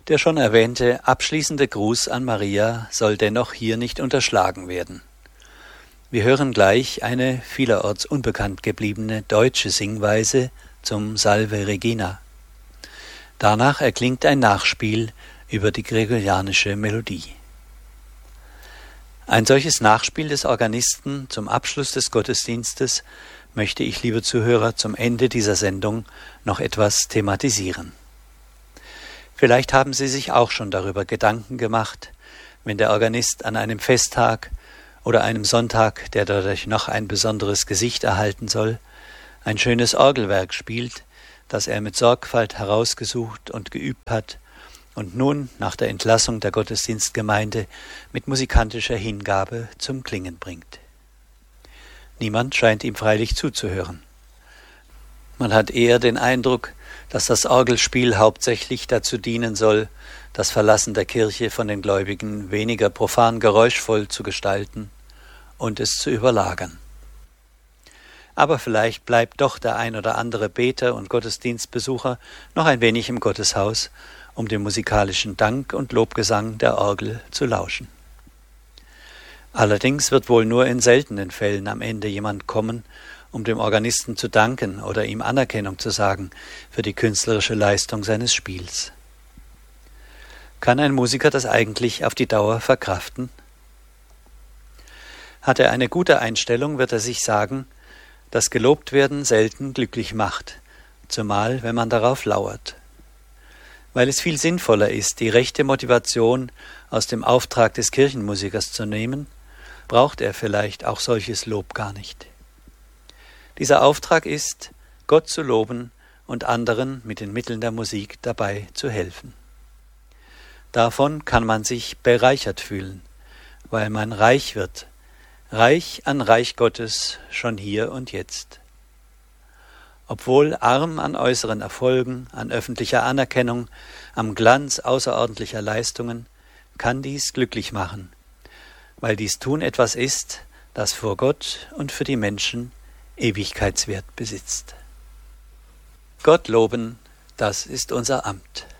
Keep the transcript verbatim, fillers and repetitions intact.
Der schon erwähnte abschließende Gruß an Maria soll dennoch hier nicht unterschlagen werden. Wir hören gleich eine vielerorts unbekannt gebliebene deutsche Singweise zum Salve Regina. Danach erklingt ein Nachspiel über die gregorianische Melodie. Ein solches Nachspiel des Organisten zum Abschluss des Gottesdienstes möchte ich, liebe Zuhörer, zum Ende dieser Sendung noch etwas thematisieren. Vielleicht haben Sie sich auch schon darüber Gedanken gemacht, wenn der Organist an einem Festtag oder einem Sonntag, der dadurch noch ein besonderes Gesicht erhalten soll, ein schönes Orgelwerk spielt, das er mit Sorgfalt herausgesucht und geübt hat und nun nach der Entlassung der Gottesdienstgemeinde mit musikantischer Hingabe zum Klingen bringt. Niemand scheint ihm freilich zuzuhören. Man hat eher den Eindruck, dass das Orgelspiel hauptsächlich dazu dienen soll, das Verlassen der Kirche von den Gläubigen weniger profan geräuschvoll zu gestalten und es zu überlagern. Aber vielleicht bleibt doch der ein oder andere Beter und Gottesdienstbesucher noch ein wenig im Gotteshaus, um dem musikalischen Dank und Lobgesang der Orgel zu lauschen. Allerdings wird wohl nur in seltenen Fällen am Ende jemand kommen, um dem Organisten zu danken oder ihm Anerkennung zu sagen für die künstlerische Leistung seines Spiels. Kann ein Musiker das eigentlich auf die Dauer verkraften? Hat er eine gute Einstellung, wird er sich sagen, dass Gelobtwerden selten glücklich macht, zumal wenn man darauf lauert. Weil es viel sinnvoller ist, die rechte Motivation aus dem Auftrag des Kirchenmusikers zu nehmen, braucht er vielleicht auch solches Lob gar nicht. Dieser Auftrag ist, Gott zu loben und anderen mit den Mitteln der Musik dabei zu helfen. Davon kann man sich bereichert fühlen, weil man reich wird, reich an Reich Gottes schon hier und jetzt. Obwohl arm an äußeren Erfolgen, an öffentlicher Anerkennung, am Glanz außerordentlicher Leistungen, kann dies glücklich machen, weil dies Tun etwas ist, das vor Gott und für die Menschen Ewigkeitswert besitzt. Gott loben, das ist unser Amt.